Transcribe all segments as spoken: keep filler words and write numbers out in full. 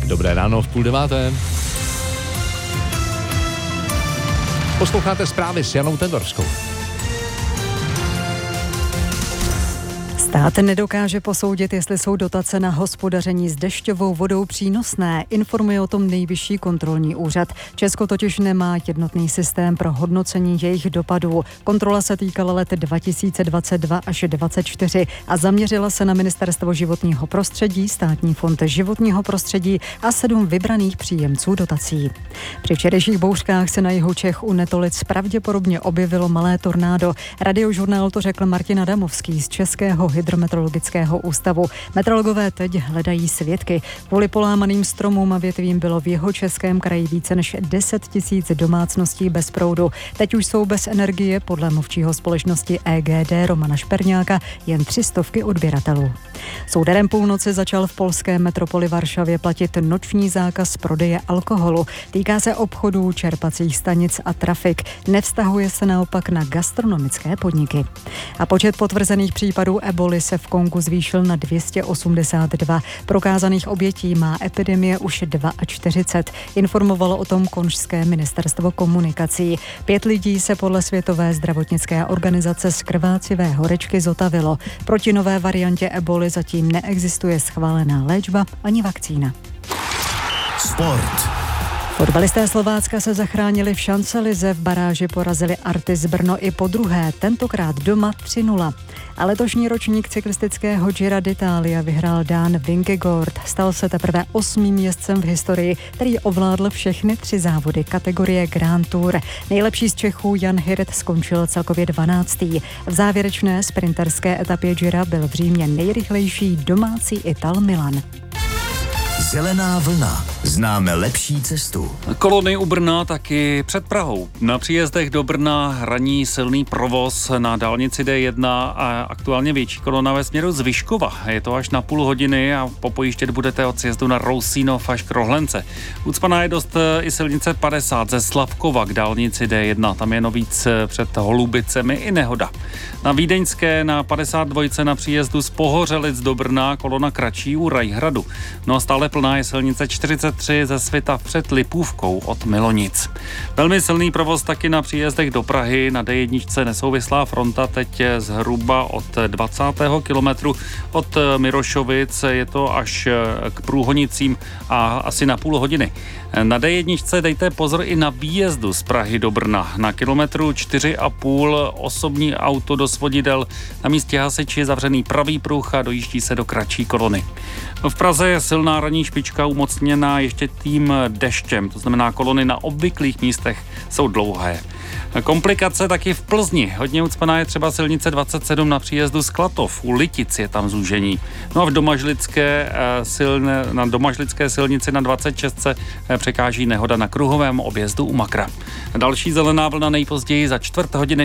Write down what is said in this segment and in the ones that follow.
Dobré ráno v půl deváté. Posloucháte zprávy s Janou Tendorskou. Stát nedokáže posoudit, jestli jsou dotace na hospodaření s dešťovou vodou přínosné, informuje o tom Nejvyšší kontrolní úřad. Česko totiž nemá jednotný systém pro hodnocení jejich dopadů. Kontrola se týkala let dva tisíce dvacet dva až dvacet čtyři a zaměřila se na Ministerstvo životního prostředí, Státní fond životního prostředí a sedm vybraných příjemců dotací. Při včerejších bouřkách se na jihu Čech u Netolic pravděpodobně objevilo malé tornádo. Radiožurnál to řekl Martin Adamovský z Českého hydrometeorologického ústavu. Meteorologové teď hledají svědky. Kvůli polámaným stromům a větvím bylo v Jihočeském kraji více než deset tisíc domácností bez proudu. Teď už jsou bez energie podle mluvčího společnosti E G D Romana Šperňáka jen tři stovky odběratelů. S úderem půlnoci začal v polské metropoli Varšavě platit noční zákaz prodeje alkoholu. Týká se obchodů, čerpacích stanic a trafik. Nevztahuje se naopak na gastronomické podniky. A počet potvrzených případů eboly se v Kongu zvýšil na dvě stě osmdesát dva. Prokázaných obětí má epidemie už čtyřicet dva. Informovalo o tom konžské ministerstvo komunikací. Pět lidí se podle Světové zdravotnické organizace z krvácivé horečky zotavilo. Proti nové variantě eboly zatím neexistuje schválená léčba ani vakcína. Sport. Fotbalisté Slovácka se zachránili v šancelize, v baráži porazili Artis Brno i po druhé, tentokrát doma tři nula. A letošní ročník cyklistického Gira d'Italia vyhrál Dán Vingegaard. Stal se teprve osmým jezdcem v historii, který ovládl všechny tři závody kategorie Grand Tour. Nejlepší z Čechů Jan Hirt skončil celkově dvanáctý. V závěrečné sprinterské etapě Gira byl v Římě nejrychlejší domácí Ital Milan. Zelená vlna. Známe lepší cestu. Kolony u Brna taky před Prahou. Na příjezdech do Brna hraní silný provoz na dálnici D jedna a aktuálně větší kolona ve směru z Vyškova. Je to až na půl hodiny a popojíždět budete od sjezdu na Rousínov až k Rohlence. Ucpaná je dost i silnice padesát ze Slavkova k dálnici D jedna. Tam je navíc před Holubicemi i nehoda. Na Vídeňské na padesát dva na příjezdu z Pohořelic do Brna kolona kratší u Rajhradu. No a stále plná je silnice čtyřicet tři ze Svitav před Lipůvkou od Milonic. Velmi silný provoz taky na příjezdech do Prahy. Na D jedna nesouvislá fronta teď zhruba od dvacátého kilometru od Mirošovic. Je to až k Průhonicím a asi na půl hodiny. Na D jedna dejte pozor i na výjezdu z Prahy do Brna. Na kilometru čtyři a půl osobní auto do svodidel. Na místě hasiči zavřený pravý pruh a dojíždí se do kratší kolony. V Praze je silná ranní špička umocněná ještě tím deštěm, to znamená kolony na obvyklých místech jsou dlouhé. Komplikace taky v Plzni. Hodně ucpaná je třeba silnice dvacet sedm na příjezdu z Klatov. U Litic je tam zúžení. No a v Domažlické, silne, na Domažlické silnici na dvacet šest se překáží nehoda na kruhovém objezdu u Makra. Další zelená vlna nejpozději za čtvrt hodiny.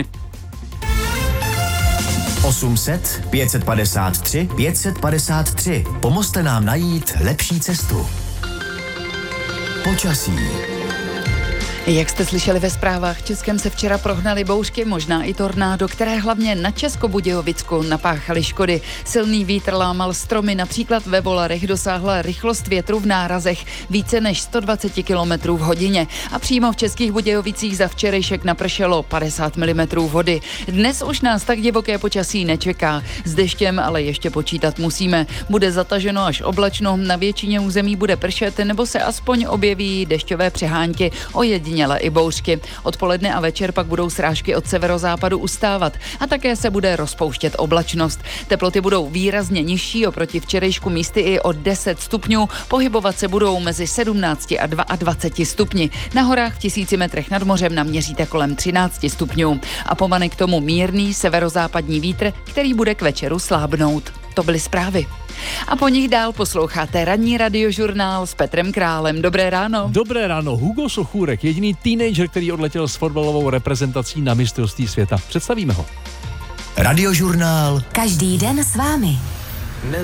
osm set, pět set padesát tři, pět set padesát tři. Pomozte nám najít lepší cestu. Počasí. Jak jste slyšeli ve zprávách, Českem se včera prohnaly bouřky, možná i tornádo, které hlavně na Českobudějovicku napáchaly škody. Silný vítr lámal stromy, například ve Volarech dosáhla rychlost větru v nárazech více než sto dvacet kilometrů v hodině. A přímo v Českých Budějovicích za včerejšek napršelo padesát milimetrů vody. Dnes už nás tak divoké počasí nečeká. S deštěm ale ještě počítat musíme. Bude zataženo až oblačno, na většině území bude pršet nebo se aspoň objeví dešťové přehánky, ojediněle i bouřky. Odpoledne a večer pak budou srážky od severozápadu ustávat a také se bude rozpouštět oblačnost. Teploty budou výrazně nižší oproti včerejšku, místy i o deset stupňů. Pohybovat se budou mezi sedmnáct a dvacet dva stupni. Na horách v tisíci metrech nad mořem naměříte kolem třináct stupňů. A povane k tomu mírný severozápadní vítr, který bude k večeru slábnout. To byly zprávy. A po nich dál posloucháte ranní radiožurnál s Petrem Králem. Dobré ráno. Dobré ráno. Hugo Sochůrek, jediný teenager, který odletěl s fotbalovou reprezentací na mistrovství světa. Představíme ho. Radiožurnál. Každý den s vámi.